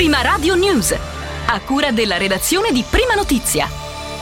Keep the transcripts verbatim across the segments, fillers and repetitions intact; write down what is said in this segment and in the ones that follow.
Prima Radio News, a cura della redazione di Prima Notizia.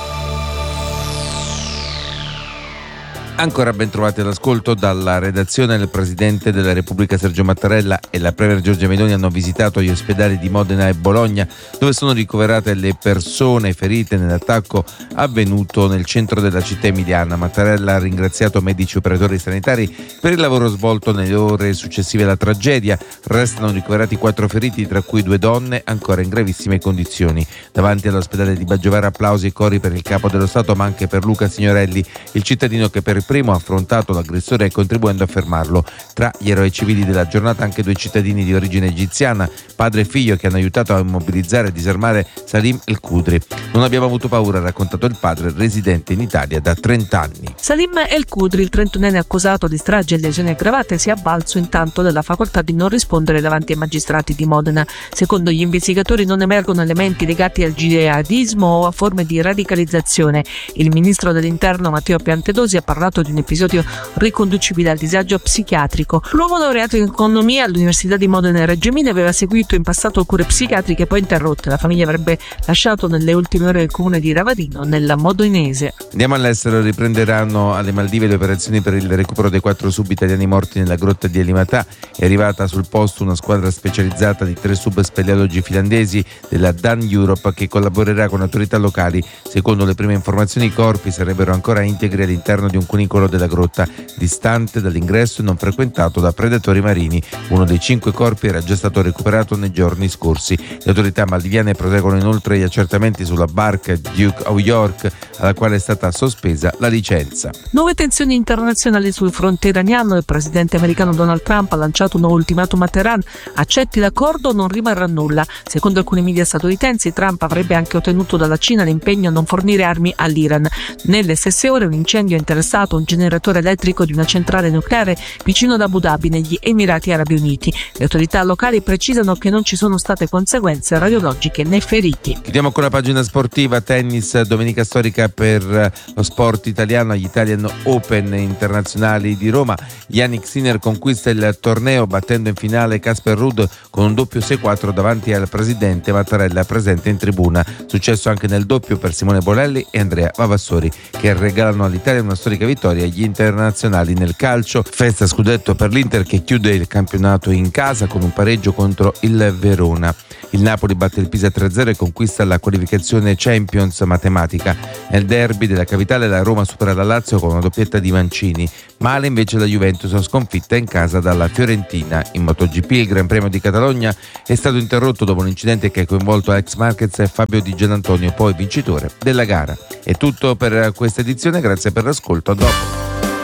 Ancora ben trovati all'ascolto dalla redazione. Il Presidente della Repubblica Sergio Mattarella e la Premier Giorgia Meloni hanno visitato gli ospedali di Modena e Bologna, dove sono ricoverate le persone ferite nell'attacco avvenuto nel centro della città emiliana. Mattarella ha ringraziato medici e operatori sanitari per il lavoro svolto nelle ore successive alla tragedia. Restano ricoverati quattro feriti, tra cui due donne ancora in gravissime condizioni. Davanti all'ospedale di Baggiovara applausi e cori per il Capo dello Stato, ma anche per Luca Signorelli, il cittadino che per primo ha affrontato l'aggressore contribuendo a fermarlo. Tra gli eroi civili della giornata anche due cittadini di origine egiziana, padre e figlio, che hanno aiutato a immobilizzare e disarmare Salim El Khudri. Non abbiamo avuto paura, ha raccontato il padre, residente in Italia da trenta anni. Salim El Khudri, il trentunenne accusato di strage e lesioni aggravate, si è avvalso intanto della facoltà di non rispondere davanti ai magistrati di Modena. Secondo gli investigatori non emergono elementi legati al jihadismo o a forme di radicalizzazione. Il ministro dell'Interno Matteo Piantedosi ha parlato di un episodio riconducibile al disagio psichiatrico. L'uomo laureato in economia all'Università di Modena e Reggio Emilia aveva seguito in passato cure psichiatriche poi interrotte. La famiglia avrebbe lasciato nelle ultime ore il comune di Ravadino, nella Modenese. Andiamo all'estero. Riprenderanno alle Maldive le operazioni per il recupero dei quattro sub italiani morti nella grotta di Alimatà. È arrivata sul posto una squadra specializzata di tre sub speleologi finlandesi della Dan Europe che collaborerà con autorità locali. Secondo le prime informazioni, i corpi sarebbero ancora integri all'interno di un cunicolo della grotta, distante dall'ingresso e non frequentato da predatori marini. Uno dei cinque corpi era già stato recuperato nei giorni scorsi. Le autorità maldiviane proseguono inoltre gli accertamenti sulla barca Duke of York, alla quale è stata sospesa la licenza. Nuove tensioni internazionali sul fronte iraniano. Il presidente americano Donald Trump ha lanciato un nuovo ultimatum a Teheran: accetti l'accordo o non rimarrà nulla. Secondo alcuni media statunitensi, Trump avrebbe anche ottenuto dalla Cina l'impegno a non fornire armi all'Iran. Nelle stesse ore un incendio ha interessato un generatore elettrico di una centrale nucleare vicino ad Abu Dhabi, negli Emirati Arabi Uniti. Le autorità locali precisano che non ci sono state conseguenze radiologiche né feriti. Chiudiamo con la pagina sportiva. Tennis, domenica storica per lo sport italiano agli Italian Open internazionali di Roma. Jannik Sinner conquista il torneo battendo in finale Casper Ruud con un doppio sei quattro davanti al presidente Mattarella presente in tribuna. Successo anche nel doppio per Simone Bolelli e Andrea Vavassori, che regalano all'Italia una storica vittoria agli internazionali. Nel calcio, festa scudetto per l'Inter che chiude il campionato in casa con un pareggio contro il Verona. Il Napoli batte il Pisa tre a zero e conquista la qualificazione Champions matematica. Nel derby della capitale la Roma supera la Lazio con una doppietta di Mancini. Male invece la Juventus, sconfitta in casa dalla Fiorentina. In MotoGP il Gran Premio di Catalogna è stato interrotto dopo un incidente che ha coinvolto Alex Marquez e Fabio Di Giannantonio, poi vincitore della gara. È tutto per questa edizione, grazie per l'ascolto, a dopo.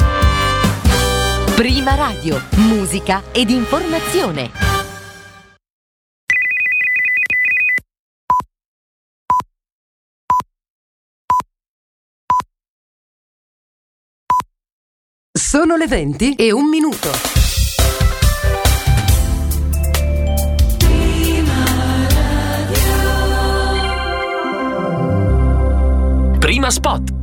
Prima Radio, musica ed informazione. Sono le venti e un minuto. Prima Spot.